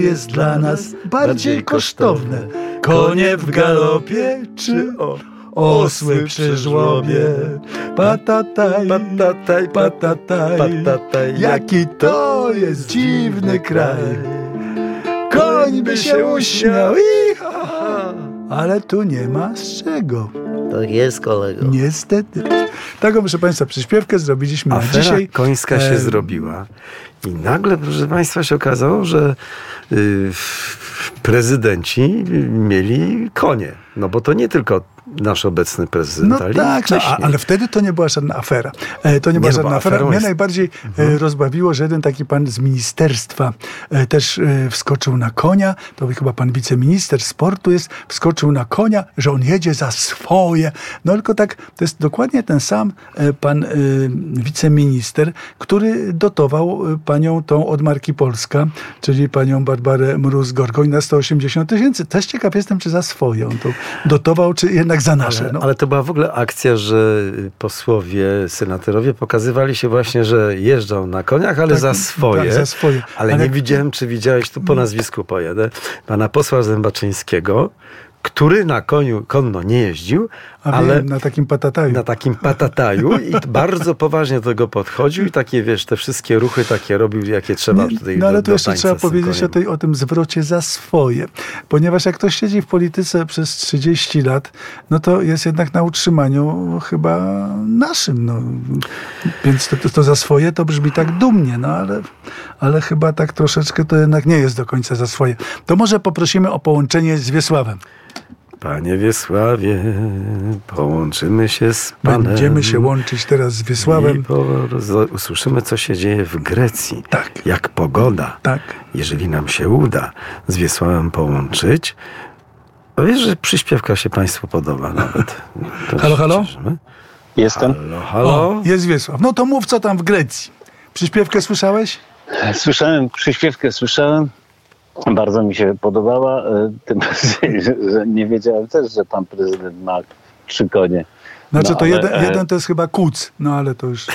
jest dla nas bardziej kosztowne? Konie w galopie czy osły przy żłobie? Patataj, patataj, patataj, patataj, jaki to jest dziwny kraj. Koń by się uśmiał i ale tu nie ma z czego. Tak jest, kolego. Niestety. Taką, proszę Państwa, przyśpiewkę zrobiliśmy na Afera dzisiaj. końska się zrobiła. I nagle, proszę Państwa, się okazało, że prezydenci mieli konie. No bo to nie tylko nasz obecny prezydent, No ale tak, ale wtedy to nie była żadna afera. To nie była żadna afera. Mnie najbardziej rozbawiło, że jeden taki pan z ministerstwa też wskoczył na konia. To chyba pan wiceminister sportu jest. Wskoczył na konia, że on jedzie za swoje. No tylko tak, to jest dokładnie ten sam pan wiceminister, który dotował panią tą od marki Polska, czyli panią Barbarę Mróz-Gorgoń na 180 000. Też ciekaw jestem, czy za swoje on to dotował, czy jednak za nasze. Ale to była w ogóle akcja, że posłowie, senatorowie pokazywali się właśnie, że jeżdżą na koniach, ale tak, za swoje. Tak, za swoje. Ale nie widziałem, czy widziałeś, tu po nazwisku pojedę, pana posła Zębaczyńskiego, który na koniu konno nie jeździł, ale na takim patataju. Na takim patataju i bardzo poważnie do tego podchodził i takie, wiesz, te wszystkie ruchy takie robił, jakie trzeba tutaj. No ale tu jeszcze trzeba powiedzieć o tym zwrocie za swoje. Ponieważ jak ktoś siedzi w polityce przez 30 lat, no to jest jednak na utrzymaniu chyba naszym. No. Więc to za swoje to brzmi tak dumnie, no ale chyba tak troszeczkę to jednak nie jest do końca za swoje. To może poprosimy o połączenie z Wiesławem. Panie Wiesławie, połączymy się z panem. Będziemy się łączyć teraz z Wiesławem. I usłyszymy, co się dzieje w Grecji. Tak. Jak pogoda. Tak. Jeżeli nam się uda z Wiesławem połączyć. Wiesz, że przyśpiewka się państwu podoba nawet. Halo, halo? Jestem. Halo. O, jest Wiesław. No to mów, co tam w Grecji. Przyśpiewkę słyszałeś? Słyszałem, przyśpiewkę słyszałem. Bardzo mi się podobała, tym bardziej, że nie wiedziałem też, że pan prezydent ma 3 konie. Znaczy to jeden to jest chyba kuc, no ale to już...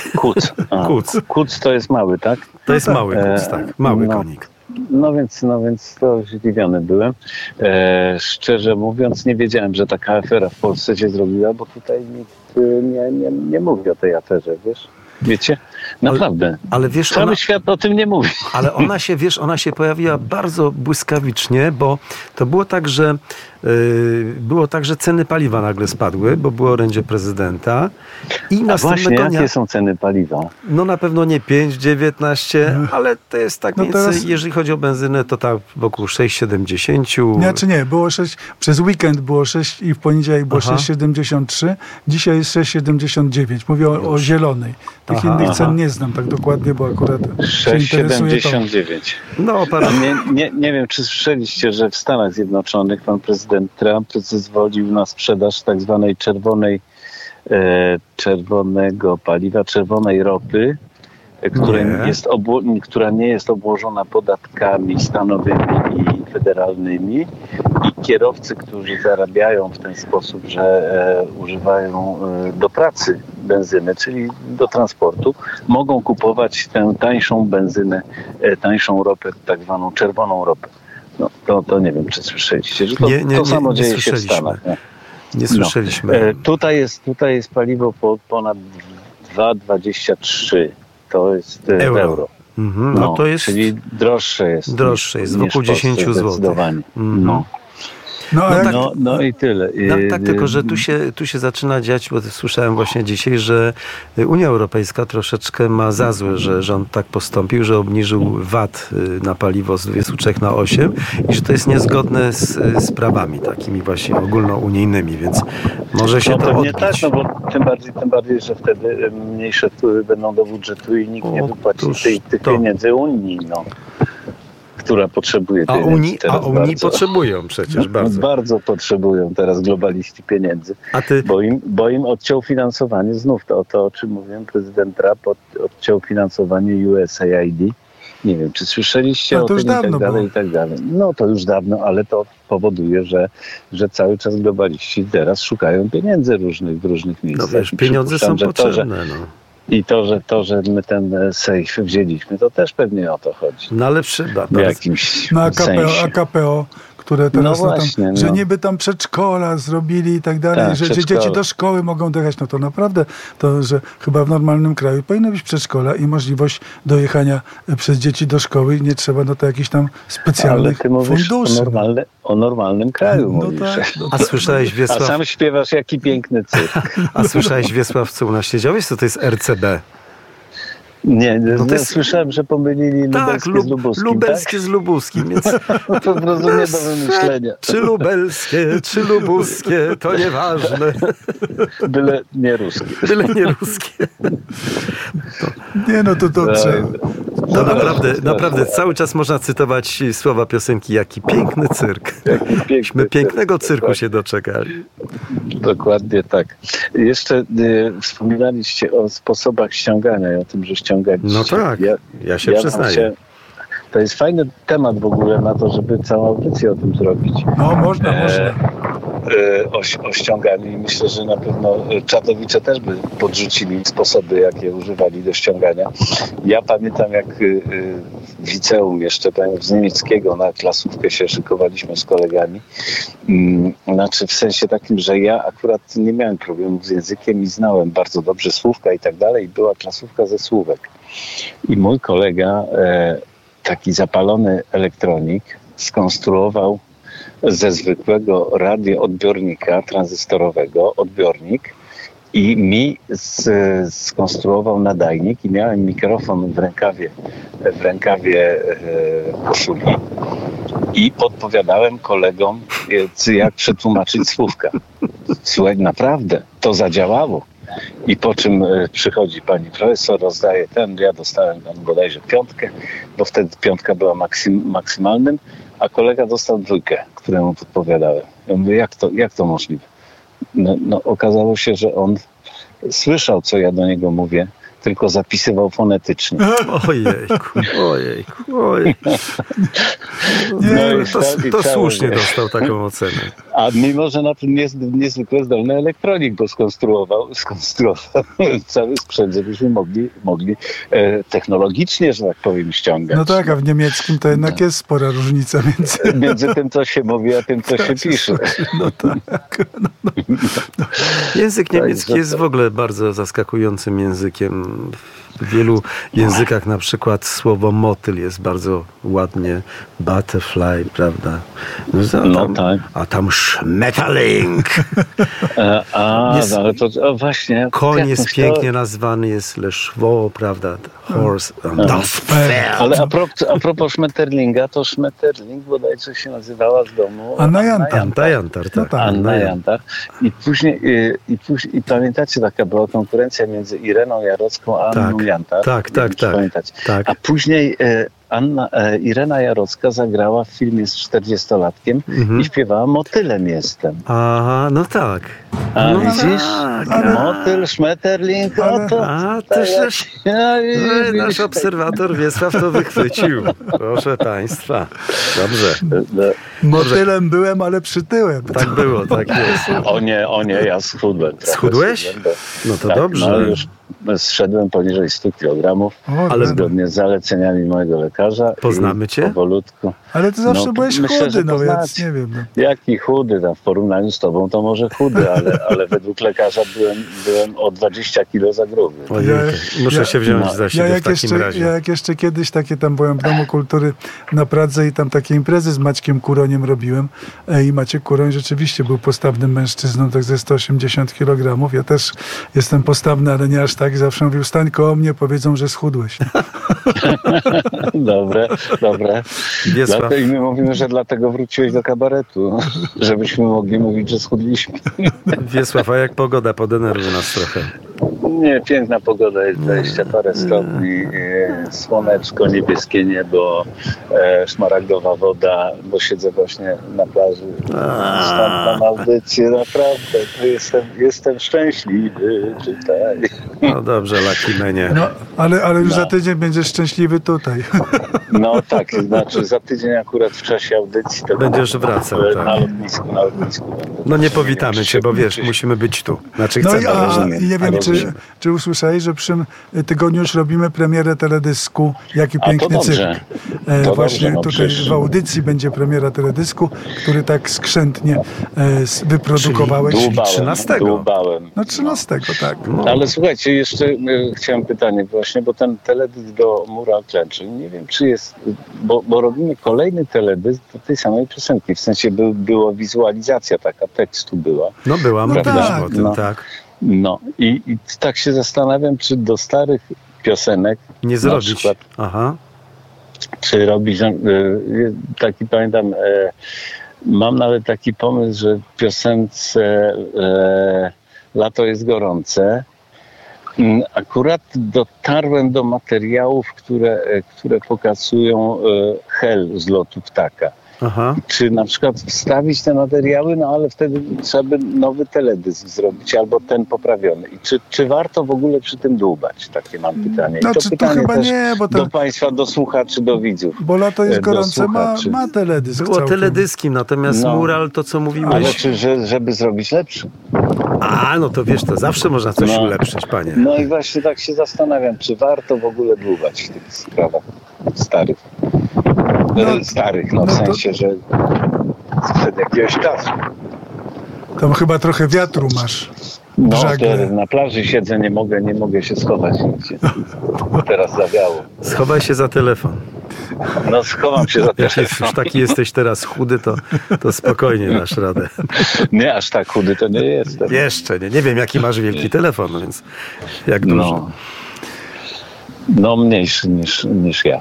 Kuc to jest mały, tak? To jest mały kuc, tak. Mały konik. No więc to zdziwiony byłem. Szczerze mówiąc, nie wiedziałem, że taka afera w Polsce się zrobiła, bo tutaj nikt nie mówi o tej aferze, wiesz? Wiecie? Naprawdę. Ale wiesz, cały świat o tym nie mówi. Ale ona się pojawiła bardzo błyskawicznie, bo to było tak, że ceny paliwa nagle spadły, bo było orędzie prezydenta. I właśnie, jakie są ceny paliwa? No na pewno nie 5,19, ale to jest tak mniej więcej, jeżeli chodzi o benzynę, to tak wokół 6,70. Nie, było 6, przez weekend było 6 i w poniedziałek było 6,73, dzisiaj jest 6,79. Mówię o zielonej. Tych innych cen nie znam tak dokładnie, bo akurat 6,79. No, nie wiem, czy słyszeliście, że w Stanach Zjednoczonych pan prezydent Trump zezwolił na sprzedaż tak zwanej czerwonego paliwa, czerwonej ropy, która nie jest obłożona podatkami stanowymi i federalnymi, i kierowcy, którzy zarabiają w ten sposób, że używają do pracy benzyny, czyli do transportu, mogą kupować tę tańszą benzynę, tańszą ropę, tak zwaną czerwoną ropę. No, to nie wiem, czy słyszeliście, że to samo dzieje się w Stanach. Nie słyszeliśmy. Tutaj jest paliwo ponad 2,23. To jest euro. No to jest, czyli droższe jest. Droższe jest, wokół 10 zł. Zdecydowanie. No i tyle. Tak, tylko że tu się zaczyna dziać, bo słyszałem właśnie dzisiaj, że Unia Europejska troszeczkę ma za złe, że rząd tak postąpił, że obniżył VAT na paliwo z 23 na 8 i że to jest niezgodne z prawami takimi właśnie ogólnounijnymi, więc może się to odbić. Tak, no bo tym bardziej, że wtedy mniejsze wpływy będą do budżetu i nikt nie wypłaci tych pieniędzy Unii, która potrzebuje pieniędzy. A Unii potrzebują przecież bardzo. Bardzo potrzebują teraz globaliści pieniędzy. Bo im odciął finansowanie, znów to o czym mówiłem, prezydent Trump odciął finansowanie USAID. Nie wiem, czy słyszeliście o tym i tak dalej. No to już dawno, ale to powoduje, że cały czas globaliści teraz szukają pieniędzy w różnych miejscach. No wiesz, pieniądze są potrzebne. I to, że my ten sejf wzięliśmy, to też pewnie o to chodzi. No ale w jakimś sensie. A KPO, które teraz, że niby tam przedszkola zrobili i tak dalej, że dzieci do szkoły mogą dojechać, no to naprawdę, to, że chyba w normalnym kraju powinno być przedszkola i możliwość dojechania przez dzieci do szkoły i nie trzeba to jakichś tam specjalnych funduszy. O normalnym kraju mówisz. Tak, A słyszałeś, Wiesław... A sam śpiewasz, jaki piękny cyrk. A słyszałeś, Wiesław, co u nas się działo? Co to jest RCB? Nie, słyszałem, że pomylili lubelskie z lubuskim. Lubelskie z lubuskim, więc... To po prostu nie do wymyślenia. Czy lubelskie, czy lubuskie, to nieważne. Byle nie ruskie. Byle nie ruskie. Nie, no to dobrze. No naprawdę, cały czas można cytować słowa piosenki Jaki piękny cyrk. Myśmy pięknego cyrku się doczekali. Dokładnie tak. Jeszcze wspominaliście o sposobach ściągania i o tym, że ściągaliście. No tak, ja się przyznaję. To jest fajny temat w ogóle na to, żeby całą audycję o tym zrobić. No, można. O ściąganiu i myślę, że na pewno czatowicze też by podrzucili sposoby, jakie używali do ściągania. Ja pamiętam, jak w liceum jeszcze, z niemieckiego na klasówkę się szykowaliśmy z kolegami. Znaczy w sensie takim, że ja akurat nie miałem problemów z językiem i znałem bardzo dobrze słówka i tak dalej. I była klasówka ze słówek. I mój kolega, taki zapalony elektronik, skonstruował ze zwykłego radioodbiornika tranzystorowego odbiornik i mi skonstruował nadajnik i miałem mikrofon w rękawie koszuli i podpowiadałem kolegom, jak przetłumaczyć słówka. Słuchaj, naprawdę, to zadziałało. I po czym przychodzi pani profesor, rozdaje ja dostałem tam bodajże 5, bo wtedy 5 była maksymalnym, a kolega dostał 2, któremu podpowiadałem. Ja mówię, jak to możliwe? No okazało się, że on słyszał, co ja do niego mówię, tylko zapisywał fonetycznie. Ojejku. To słusznie dostał taką ocenę. A mimo, że na tym niezwykle zdolny elektronik, bo skonstruował cały sprzęt, żebyśmy mogli technologicznie, że tak powiem, ściągać. No tak, a w niemieckim to jednak jest spora różnica między tym, co się mówi, a tym, co się pisze. No tak. Język niemiecki jest w ogóle bardzo zaskakującym językiem. W wielu językach na przykład słowo motyl jest bardzo ładnie butterfly, prawda? Tak. A tam Schmetterling. Ale to właśnie. Koń jest pięknie nazwany, jest Le Chevaux, prawda? Horse. Das Pferd. Ale a propos Schmetterlinga, to Schmetterling bodajże się nazywała z domu Anna Jantar. Tak. Anna Jantar. I później pamiętacie, taka była konkurencja między Ireną Jarocką a Anną Jantar. Tak. A później Irena Jarocka zagrała w filmie z 40-latkiem i śpiewała Motylem jestem. Aha, no tak. A widzisz? Motyl, Schmetterling, nasz obserwator Wiesław to wychwycił. Proszę państwa. Dobrze. Motylem byłem, ale przytyłem. Tak było, tak jest. O nie, ja schudłem. Schudłeś? No to dobrze. No już zszedłem poniżej 100 kg, ale zgodnie z zaleceniami mojego lekarza. Poznamy cię? Powolutku. Ale ty zawsze byłeś chudy, więc nie wiem. Jaki chudy? Tam w porównaniu z tobą to może chudy, ale według lekarza byłem o 20 kilo za gruby. Muszę się wziąć za siebie w takim razie. Ja jak jeszcze kiedyś tam byłem w Domu Kultury na Pradze i tam takie imprezy z Maćkiem Kuroniem robiłem i Maciek Kuroń rzeczywiście był postawnym mężczyzną, tak ze 180 kg. Ja też jestem postawny, ale nie aż tak. Zawsze mówił, stań koło mnie, powiedzą, że schudłeś. Dobre. Wiesław. I my mówimy, że dlatego wróciłeś do kabaretu, żebyśmy mogli mówić, że schudliśmy. Wiesław, a jak pogoda? Podenerwuje nas trochę. Nie, piękna pogoda, jest 20 parę stopni. słoneczko, niebieskie niebo, szmaragdowa woda, bo siedzę właśnie na plaży. Mam audycję, naprawdę. Jestem szczęśliwy, czytaj. No dobrze, Lucky Manie. No, ale już za tydzień będziesz szczęśliwy tutaj. No tak, znaczy za tydzień akurat w czasie audycji to będziesz wracał, tak. Na lotnisku będę. No nie powitamy cię, bo wiesz, musimy być tu. Znaczy No chcemy. nie wiem, czy usłyszałeś, że w przyszłym tygodniu już robimy premierę teledysku Jaki piękny cyrk. Właśnie dobrze, tutaj w audycji będzie premiera teledysku, który tak skrzętnie wyprodukowałeś. 13. Dłubałem. No 13, tak. No. Ale słuchajcie, jeszcze chciałem pytanie właśnie, bo ten teledysk do Mural klęczy, nie wiem czy jest, bo robimy kolejny teledysk do tej samej piosenki, w sensie była wizualizacja taka, tekstu była. No była, mówiliśmy o tym, tak. No i tak się zastanawiam, czy do starych piosenek nie zrobić. Przykład, aha. Czy robić, taki pamiętam, mam nawet taki pomysł, że w piosence Lato jest gorące. Akurat dotarłem do materiałów, które pokazują hel z lotu ptaka. Aha. Czy na przykład wstawić te materiały, no ale wtedy trzeba by nowy teledysk zrobić, albo ten poprawiony. I czy warto w ogóle przy tym dłubać? Takie mam pytanie. No, I to pytanie chyba też nie, bo do państwa, do słuchaczy, do widzów. Bo Lato jest gorące, ma teledysk. Było teledyskiem, natomiast Mural, to co mówiłeś... Ale żeby zrobić lepszy? No to wiesz, to zawsze można coś ulepszyć, panie. No i właśnie tak się zastanawiam, czy warto w ogóle dłubać w tych sprawach starych. W sensie, że sprzed jakiegoś czasu. Tam chyba trochę wiatru masz. No, na plaży siedzę, nie mogę się schować nigdzie. Teraz zawiało. Schowaj się za telefon. No, schowam się za telefon. Jak już taki jesteś teraz chudy, to spokojnie dasz radę. Nie, aż tak chudy to nie jestem. Jeszcze nie. Nie wiem, jaki masz wielki telefon, więc jak duży. No mniejszy niż ja.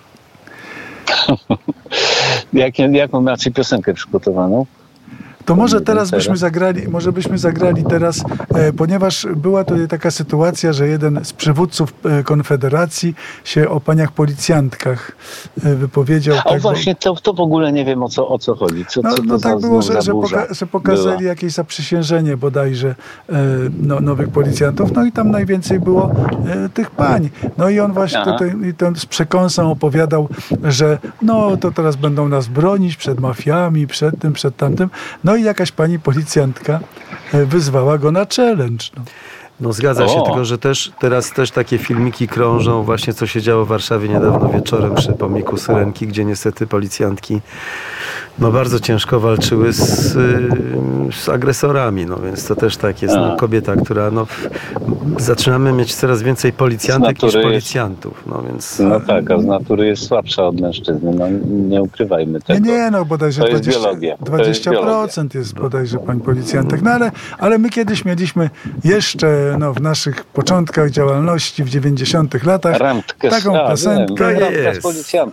Jaką macie piosenkę przygotowaną? To może teraz byśmy zagrali teraz, ponieważ była tutaj taka sytuacja, że jeden z przywódców Konfederacji się o paniach policjantkach wypowiedział. Właśnie, to w ogóle nie wiem o co chodzi. Co tak było, że pokazali jakieś zaprzysiężenie bodajże nowych policjantów, no i tam najwięcej było tych pań. No i on właśnie tutaj z przekąsą opowiadał, że to teraz będą nas bronić przed mafiami, przed tym, przed tamtym. No i jakaś pani policjantka wyzwała go na challenge. No zgadza się, tylko że teraz też takie filmiki krążą, właśnie co się działo w Warszawie niedawno wieczorem przy pomniku Syrenki, gdzie niestety policjantki bardzo ciężko walczyły z agresorami, więc to też tak jest. Kobieta, która zaczynamy mieć coraz więcej policjantek niż policjantów. Więc... No tak, a z natury jest słabsza od mężczyzny, nie ukrywajmy tego. Nie, bodajże to jest biologia. 20% jest bodajże pań policjantek. Ale my kiedyś mieliśmy jeszcze w naszych początkach działalności w 90 latach taką piosenkę.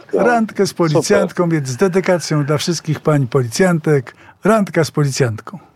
Randkę z policjantką, więc z dedykacją dla wszystkich pań policjantek. Randka z policjantką.